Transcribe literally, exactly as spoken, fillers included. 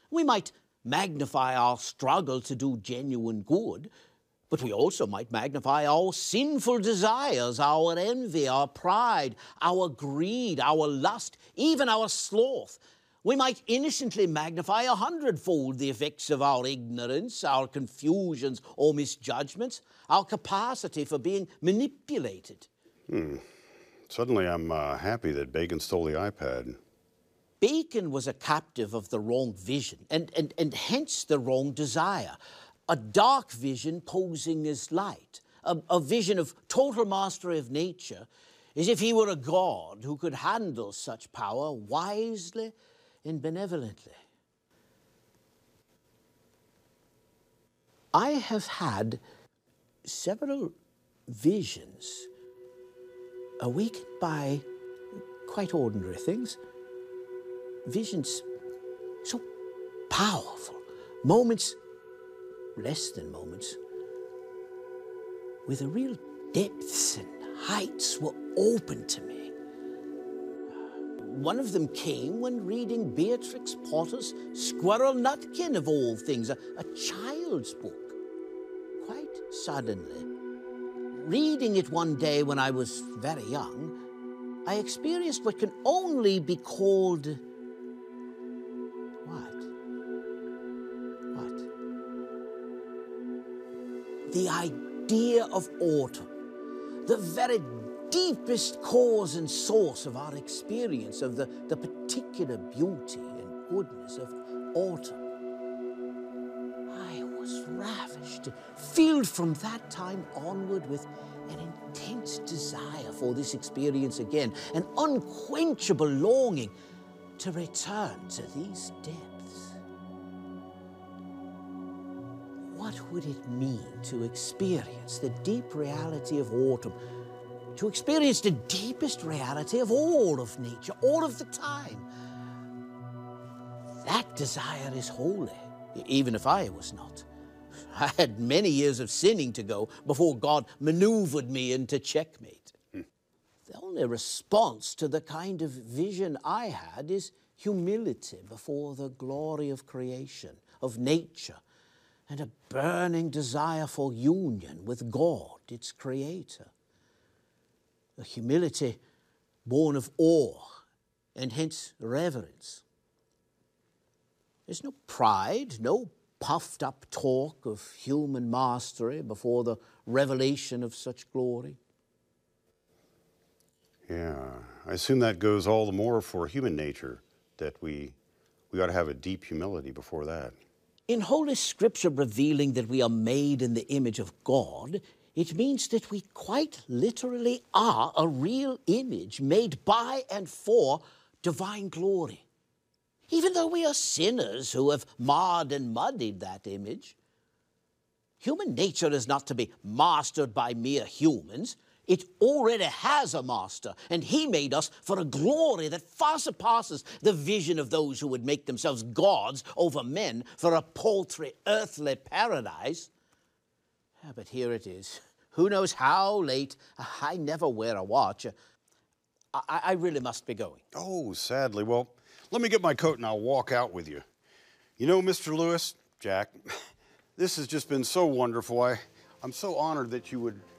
We might magnify our struggle to do genuine good, but we also might magnify our sinful desires, our envy, our pride, our greed, our lust, even our sloth. We might innocently magnify a hundredfold the effects of our ignorance, our confusions or misjudgments, our capacity for being manipulated. Hmm. Suddenly I'm uh, happy that Bacon stole the iPad. Bacon was a captive of the wrong vision, and, and, and hence the wrong desire. A dark vision posing as light, a, a vision of total mastery of nature, as if he were a god who could handle such power wisely and benevolently. I have had several visions awakened by quite ordinary things. Visions so powerful, moments, less than moments, where the real depths and heights were open to me. One of them came when reading Beatrix Potter's Squirrel Nutkin, of all things, a, a child's book. Quite suddenly, reading it one day when I was very young, I experienced what can only be called... what? What? The idea of autumn, the very deepest cause and source of our experience of the, the particular beauty and goodness of autumn. I was ravished, filled from that time onward with an intense desire for this experience again, an unquenchable longing to return to these depths. What would it mean to experience the deep reality of autumn, to experience the deepest reality of all of nature, all of the time? That desire is holy, even if I was not. I had many years of sinning to go before God maneuvered me into checkmate. Hmm. The only response to the kind of vision I had is humility before the glory of creation, of nature, and a burning desire for union with God, its creator. A humility born of awe and hence reverence. There's no pride, no puffed up talk of human mastery before the revelation of such glory. Yeah, I assume that goes all the more for human nature, that we, we ought to have a deep humility before that. In Holy Scripture revealing that we are made in the image of God, it means that we quite literally are a real image made by and for divine glory. Even though we are sinners who have marred and muddied that image, human nature is not to be mastered by mere humans. It already has a master, and he made us for a glory that far surpasses the vision of those who would make themselves gods over men for a paltry earthly paradise. Yeah, but here it is. Who knows how late? I never wear a watch. I, I really must be going. Oh, sadly. Well, let me get my coat and I'll walk out with you. You know, Mister Lewis, Jack, this has just been so wonderful. I, I'm so honored that you would